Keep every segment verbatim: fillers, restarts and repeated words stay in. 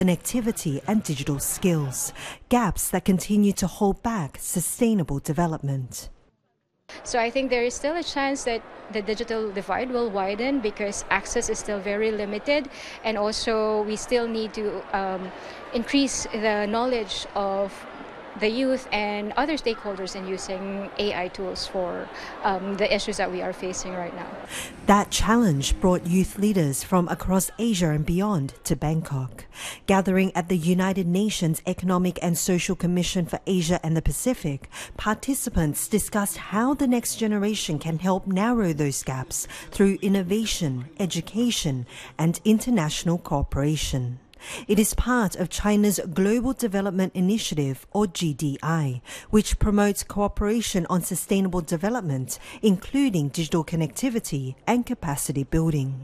connectivity and digital skills, gaps that continue to hold back sustainable development. So I think there is still a chance that the digital divide will widen because access is still very limited, and also we still need to um, increase the knowledge of the youth and other stakeholders in using A I tools for um, the issues that we are facing right now. That challenge brought youth leaders from across Asia and beyond to Bangkok. Gathering at the United Nations Economic and Social Commission for Asia and the Pacific, participants discussed how the next generation can help narrow those gaps through innovation, education, and international cooperation. It is part of China's Global Development Initiative, or G D I, which promotes cooperation on sustainable development, including digital connectivity and capacity building.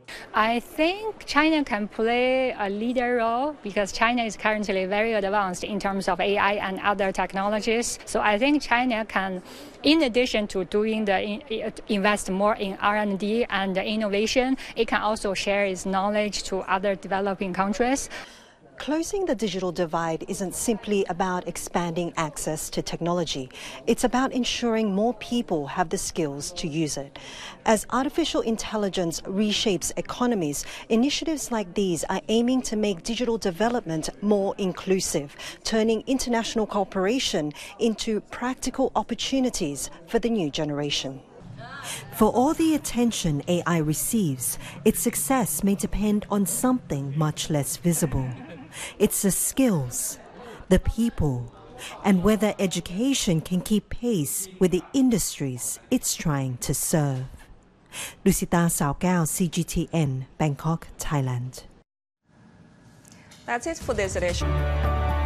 I think China can play a leader role because China is currently very advanced in terms of A I and other technologies. So I think China can, in addition to doing the invest more in R and D and innovation, it can also share its knowledge to other developing countries. Closing the digital divide isn't simply about expanding access to technology. It's about ensuring more people have the skills to use it. As artificial intelligence reshapes economies, initiatives like these are aiming to make digital development more inclusive, turning international cooperation into practical opportunities for the new generation. For all the attention A I receives, its success may depend on something much less visible. It's the skills, the people, and whether education can keep pace with the industries it's trying to serve. Lucita Sao Gao, C G T N, Bangkok, Thailand. That's it for this edition.